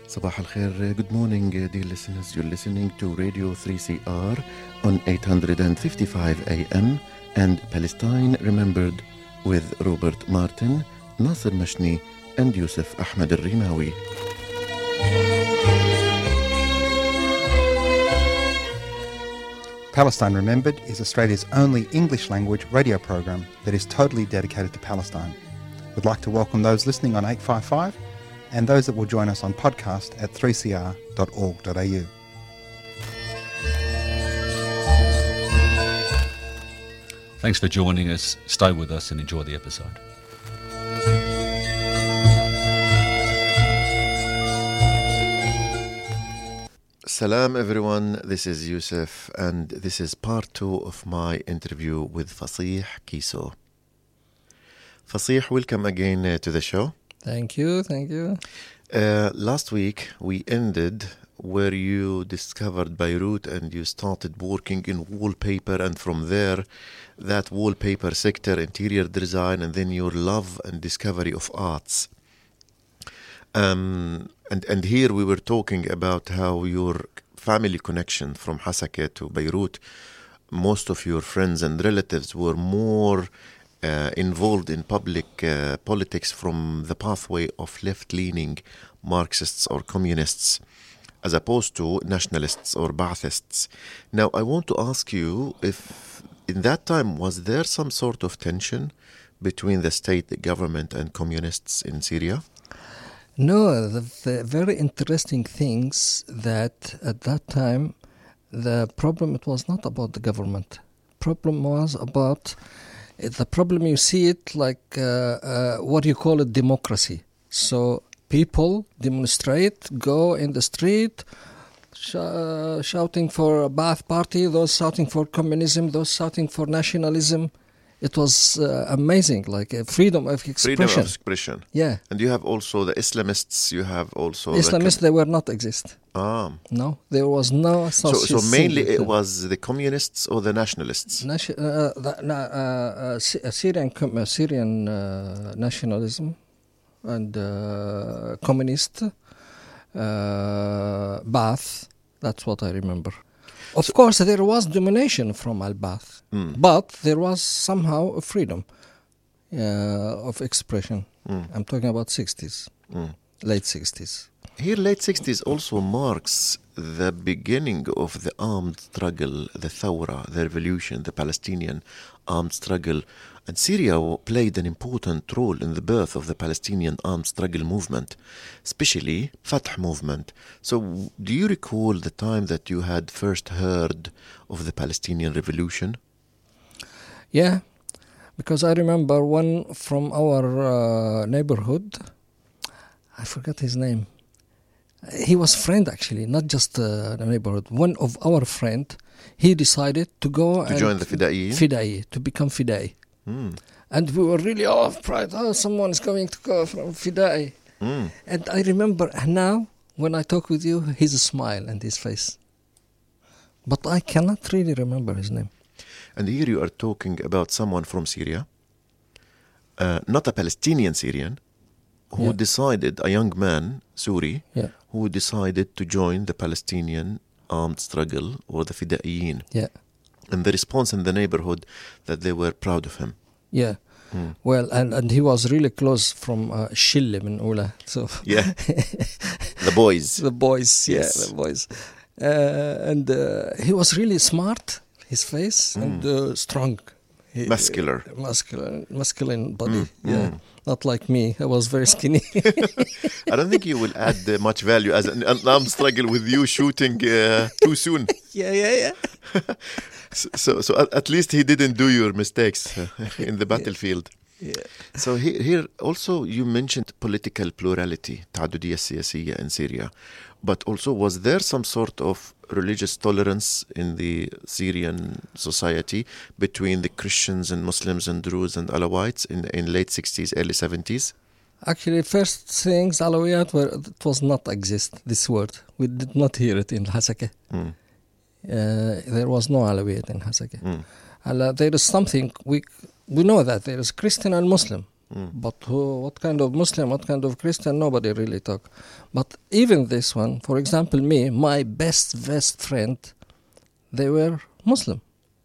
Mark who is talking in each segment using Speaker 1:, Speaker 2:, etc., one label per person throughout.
Speaker 1: Sabah al-Khair, good morning, dear listeners. You're listening to Radio 3CR on 855 AM and Palestine Remembered with Robert Martin, Nasser Mashni, and Yusuf Ahmed al-Rimawi.
Speaker 2: Palestine Remembered is Australia's only English-language radio program that is totally dedicated to Palestine. We'd like to welcome those listening on 855 and those that will join us on podcast at 3cr.org.au.
Speaker 3: Thanks for joining us. Stay with us and enjoy the episode.
Speaker 1: Salam everyone, this is Yusuf and this is part 2 of my interview with Fasih Kiso. Fasih, welcome again to the show.
Speaker 4: Thank you.
Speaker 1: Last week we ended where you discovered Beirut and you started working in wallpaper, and from there that wallpaper sector, interior design, and then your love and discovery of arts. And here we were talking about how your family connection from Hasaka to Beirut, most of your friends and relatives were more involved in public politics from the pathway of left-leaning Marxists or communists, as opposed to nationalists or Baathists. Now, I want to ask you if in that time was there some sort of tension between the state, the government, and communists in Syria?
Speaker 4: No, the very interesting things that at that time, the problem, it was not about the government. Problem was about, the problem you see it like, what you call it, democracy. So people demonstrate, go in the street, shouting for a Ba'ath party, those shouting for communism, those shouting for nationalism. It was amazing, like freedom of expression.
Speaker 1: Freedom of expression.
Speaker 4: Yeah.
Speaker 1: And you have also the Islamists, you have also...
Speaker 4: Islamists, they were not exist.
Speaker 1: Ah.
Speaker 4: No, there was no...
Speaker 1: So mainly it was the communists or the nationalists?
Speaker 4: Syrian nationalism and communist, Ba'ath, that's what I remember. Of course, there was domination from Al-Ba'ath, but there was somehow a freedom of expression. I'm talking about 60s, late 60s.
Speaker 1: Here, late 60s also marks the beginning of the armed struggle, the Thawra, the revolution, the Palestinian armed struggle. And Syria played an important role in the birth of the Palestinian armed struggle movement, especially Fatah movement. So do you recall the time that you had first heard of the Palestinian revolution?
Speaker 4: Yeah, because I remember one from our neighborhood, I forgot his name. He was friend actually, not just the neighborhood. One of our friend, he decided to go
Speaker 1: to join the
Speaker 4: Fida'i, to become Fida'i. And we were really proud. Someone is going to go from Fida'i. And I remember now, when I talk with you, he's a smile on his face. But I cannot really remember his name.
Speaker 1: And here you are talking about someone from Syria, not a Palestinian Syrian, who decided, a young man, Suri, who decided to join the Palestinian armed struggle or the Fida'iyin.
Speaker 4: Yeah.
Speaker 1: And the response in the neighborhood that they were proud of him.
Speaker 4: Yeah. Well, and he was really close from Shille min Ula. So
Speaker 1: yeah. The boys.
Speaker 4: The boys,
Speaker 1: yes.
Speaker 4: The boys. And he was really smart, his face, and strong. Masculine body. Not like me. I was very skinny.
Speaker 1: I don't think you will add much value as an armed struggle with you shooting too soon.
Speaker 4: Yeah.
Speaker 1: So at least he didn't do your mistakes in the battlefield.
Speaker 4: Yeah.
Speaker 1: So here also you mentioned political plurality, تعددية سياسية in Syria. But also, was there some sort of religious tolerance in the Syrian society between the Christians and Muslims and Druze and Alawites in late 60s, early 70s?
Speaker 4: Actually, first things, Alawiyat, it was not exist, this word. We did not hear it in Hasaka. There was no Alawiyat in Hasaka. There is something, we know that there is Christian and Muslim, But what kind of Muslim, what kind of Christian, nobody really talk. But even this one, for example, me, my best friend, they were Muslim.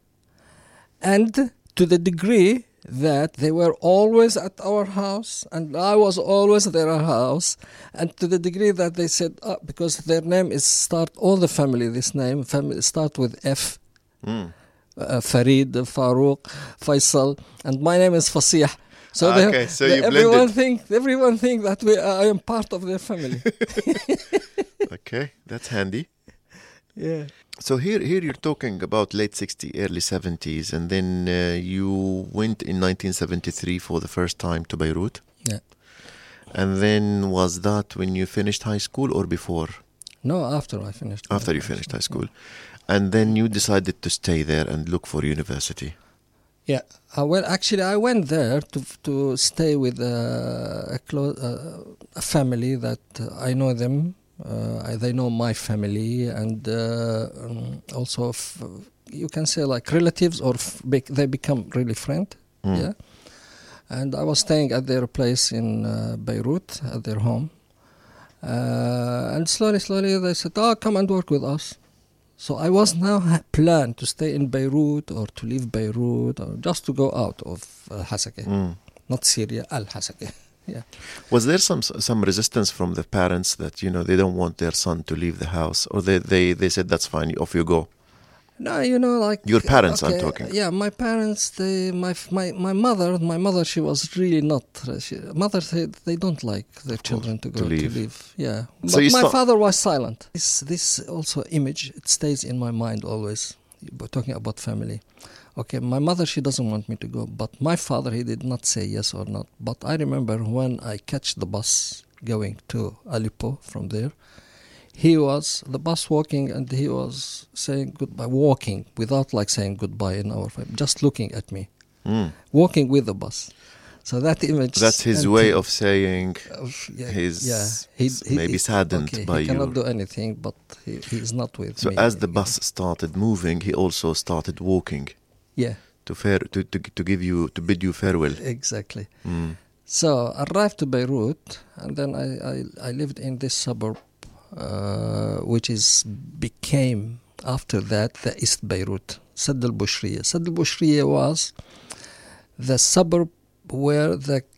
Speaker 4: And to the degree that they were always at our house, and I was always at their house, and to the degree that they said, because their name is all the family, this name, family start with F. Farid, Farouk, Faisal, and my name is Fasih. So,
Speaker 1: so you
Speaker 4: everyone think that I am part of their family.
Speaker 1: Okay, that's handy.
Speaker 4: Yeah.
Speaker 1: So here you're talking about late 60s, early 70s, and then you went in 1973 for the first time to Beirut.
Speaker 4: Yeah.
Speaker 1: And then was that when you finished high school or before?
Speaker 4: No, after I finished.
Speaker 1: After you finished high school. And then you decided to stay there and look for university.
Speaker 4: Yeah. Well, actually, I went there to stay with a family that I know them. They know my family, and also you can say like relatives, or they become really friend. Yeah. And I was staying at their place in Beirut, at their home. And slowly they said, come and work with us. So I was now planned to stay in Beirut or to leave Beirut or just to go out of Hasakeh, not Syria, Al-Hasakeh. Yeah.
Speaker 1: Was there some resistance from the parents that, they don't want their son to leave the house, or they said, that's fine, off you go?
Speaker 4: No, like...
Speaker 1: Your parents, I'm talking.
Speaker 4: Yeah, my parents, my mother, she was really not... Mother said they don't like their children to leave. Yeah.
Speaker 1: So
Speaker 4: but my father was silent. This also image, it stays in my mind always, talking about family. Okay, my mother, she doesn't want me to go, but my father, he did not say yes or not. But I remember when I catch the bus going to Aleppo from there, the bus walking, and he was saying goodbye, walking without like saying goodbye in our family, just looking at me, walking with the bus. So that image.
Speaker 1: That's his way of saying he's maybe saddened by you.
Speaker 4: He cannot do anything, but he's not with me.
Speaker 1: So as the bus started moving, he also started walking.
Speaker 4: Yeah.
Speaker 1: To bid you farewell.
Speaker 4: Exactly. So I arrived to Beirut, and then I lived in this suburb, which became after that the East Beirut, Sadd al-Bushriya. Sadd al-Bushriya was the suburb where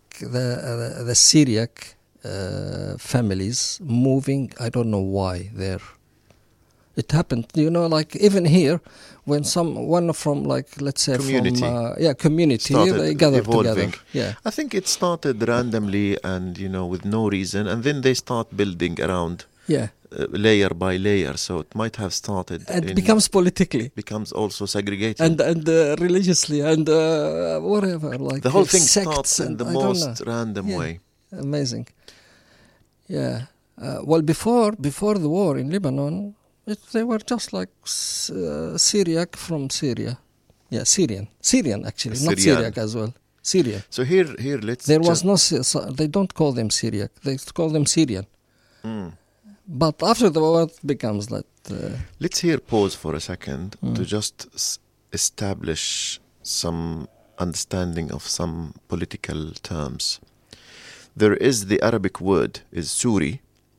Speaker 4: the Syriac families moving. I don't know why there. It happened, like even here, when one from, like, let's say
Speaker 1: community.
Speaker 4: Community, they gathered
Speaker 1: evolving.
Speaker 4: Together. Yeah,
Speaker 1: I think it started randomly and with no reason, and then they start building around.
Speaker 4: Yeah.
Speaker 1: Layer by layer, so it might have started.
Speaker 4: It becomes politically.
Speaker 1: Becomes also segregated.
Speaker 4: And religiously and whatever. Like
Speaker 1: the whole thing
Speaker 4: starts
Speaker 1: in the most random way.
Speaker 4: Amazing. Yeah. Well, before the war in Lebanon, they were just like Syriac from Syria. Yeah, Syrian actually, not Syriac as well. Syrian.
Speaker 1: So here let's.
Speaker 4: There was no. They don't call them Syriac. They call them Syrian. But after the war, it becomes that.
Speaker 1: Let's here pause for a second to just establish some understanding of some political terms. There is the Arabic word is Suri,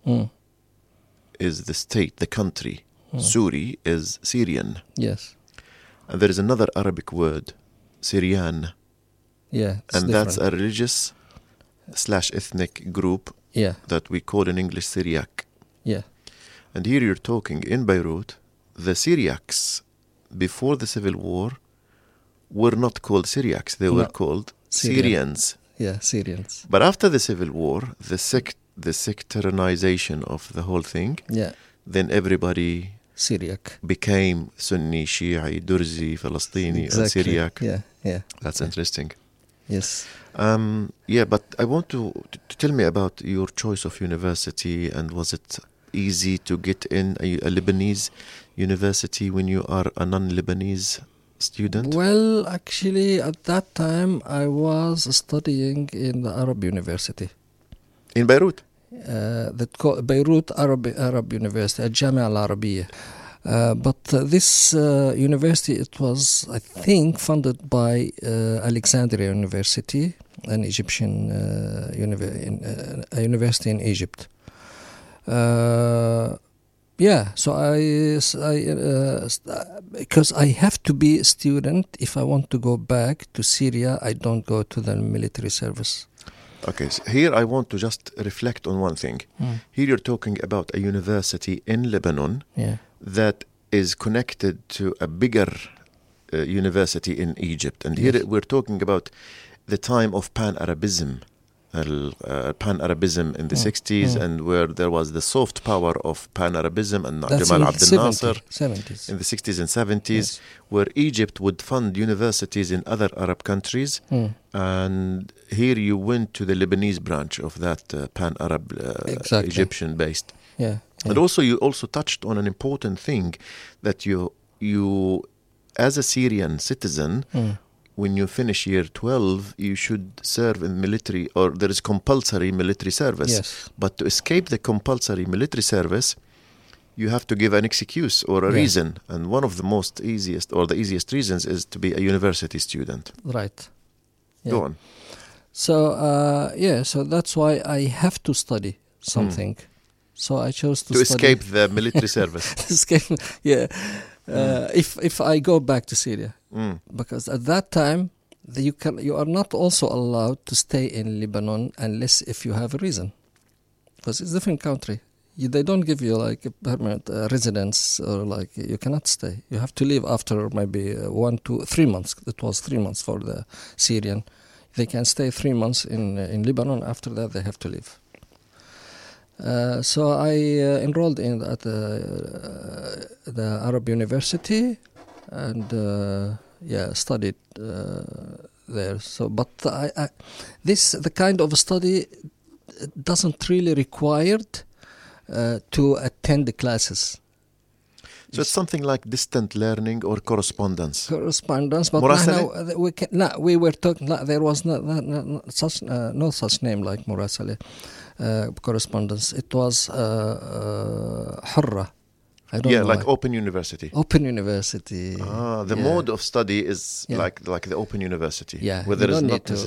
Speaker 1: is the state, the country. Suri is Syrian.
Speaker 4: Yes.
Speaker 1: And there is another Arabic word, Syrian.
Speaker 4: Yeah.
Speaker 1: And that's a religious / ethnic group that we call in English Syriac.
Speaker 4: Yeah.
Speaker 1: And here you're talking in Beirut, the Syriacs before the civil war were not called Syriacs, they were called Syrians.
Speaker 4: Yeah, Syrians.
Speaker 1: But after the civil war, the sectarianization of the whole thing, then everybody
Speaker 4: Syriac
Speaker 1: became Sunni, Shi'i, Durzi, Palestini, and Syriac.
Speaker 4: Yeah.
Speaker 1: That's interesting.
Speaker 4: Yes.
Speaker 1: But I want to tell me about your choice of university, and was it easy to get in a Lebanese university when you are a non-Lebanese student?
Speaker 4: Well, actually, at that time, I was studying in the Arab University.
Speaker 1: In Beirut?
Speaker 4: Beirut Arab University, Al-Jamia Al-Arabiya. But this university, it was, I think, funded by Alexandria University, an Egyptian university in Egypt. So because I have to be a student, if I want to go back to Syria, I don't go to the military service.
Speaker 1: Okay, so here I want to just reflect on one thing. Here you're talking about a university in Lebanon that is connected to a bigger university in Egypt. And here we're talking about the time of Pan-Arabism. Pan-Arabism in the 60s, and where there was the soft power of Pan-Arabism and Jamal Abdel Nasser
Speaker 4: 70s.
Speaker 1: in the 60s and 70s, where Egypt would fund universities in other Arab countries. And here you went to the Lebanese branch of that Pan-Arab Egyptian-based. And also you also touched on an important thing, that you as a Syrian citizen, when you finish year 12, you should serve in military, or there is compulsory military service. But to escape the compulsory military service, you have to give an excuse or a reason. And one of the the easiest reasons is to be a university student.
Speaker 4: Right.
Speaker 1: Go on.
Speaker 4: So, so that's why I have to study something. So I chose to study.
Speaker 1: Escape the military service.
Speaker 4: If I go back to Syria. Because at that time, you are not also allowed to stay in Lebanon unless if you have a reason. Because it's a different country. They don't give you like a permanent residence, or like you cannot stay. You have to leave after maybe 1 to 3 months. It was 3 months for the Syrian. They can stay 3 months in Lebanon. After that, they have to leave. So I enrolled at the Arab University and studied there. So, but the kind of study doesn't really required to attend the classes.
Speaker 1: So it's something like distant learning or correspondence.
Speaker 4: But we were talking. There was no such name like Murasale. Correspondence. It was Hurra. I don't know
Speaker 1: like Open University.
Speaker 4: Open University.
Speaker 1: The mode of study is like the Open University.
Speaker 4: Yeah,
Speaker 1: where there is not